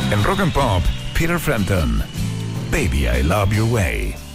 En Rock and Pop, Peter Frampton. Baby, I Love Your Way.